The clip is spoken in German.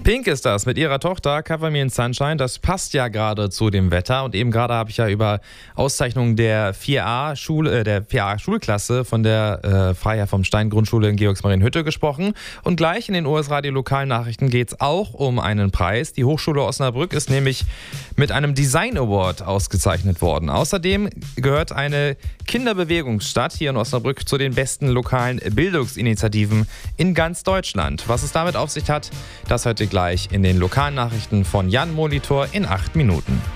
Pink ist das mit ihrer Tochter Cover Me in Sunshine. Das passt ja gerade zu dem Wetter. Und eben gerade habe ich ja über Auszeichnungen der 4a Schulklasse von der Freiherr vom Stein Grundschule in Georgsmarienhütte gesprochen. Und gleich in den US Radio Lokalnachrichten geht es auch um einen Preis. Die Hochschule Osnabrück ist nämlich mit einem Design Award ausgezeichnet worden. Außerdem gehört eine Kinderbewegungsstadt hier in Osnabrück zu den besten lokalen Bildungsinitiativen in ganz Deutschland. Was es damit auf sich hat, das hört ihr gleich in den Lokalnachrichten von Jan Molitor in 8 Minuten.